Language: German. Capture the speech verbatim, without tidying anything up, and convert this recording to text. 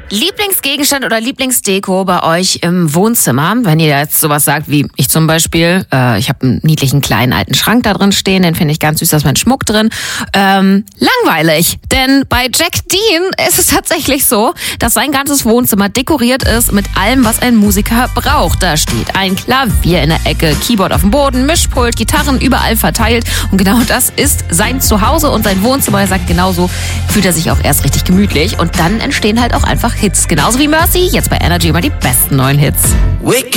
Lieblingsgegenstand oder Lieblingsdeko bei euch im Wohnzimmer? Wenn ihr jetzt sowas sagt wie ich zum Beispiel, äh, ich habe einen niedlichen kleinen alten Schrank da drin stehen, den finde ich ganz süß, da ist mein Schmuck drin. Ähm, langweilig, denn bei Jack Dean ist es tatsächlich so, dass sein ganzes Wohnzimmer dekoriert ist mit allem, was ein Musiker braucht. Da steht ein Klavier in der Ecke, Keyboard auf dem Boden, Mischpult, Gitarren überall verteilt und genau das ist sein Zuhause und sein Wohnzimmer. Er sagt, genauso fühlt er sich auch erst richtig gemütlich und dann entstehen halt auch einfach Hits. Genauso wie Mercy, jetzt bei Energy immer die besten neuen Hits.